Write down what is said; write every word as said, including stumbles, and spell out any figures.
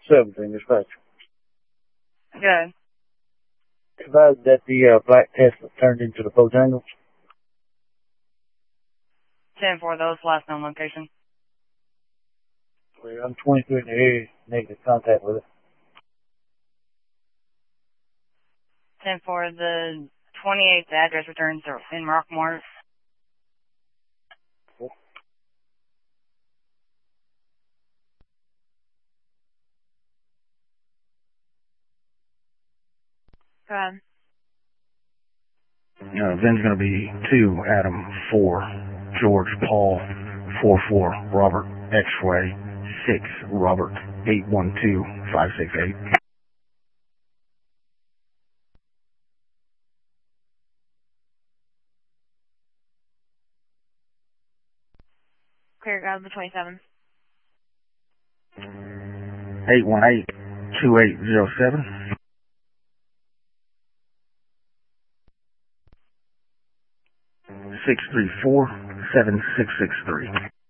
seventeen, dispatch. Good. Advised that the uh, black Tesla turned into the Bojangles. ten four, those last known location. Well, I'm twenty-three in the area, negative contact with it. ten four, the twenty-eighth address returns are in Rockmore. Go ahead. Uh, Ben's going to be two, Adam, four, George, Paul, four, four, Robert, X-Ray, six, Robert, eight, one, two, five, six, eight. Clear, go to the twenty-seven. eight one eight, two eight zero seven. six three four, seven six six three.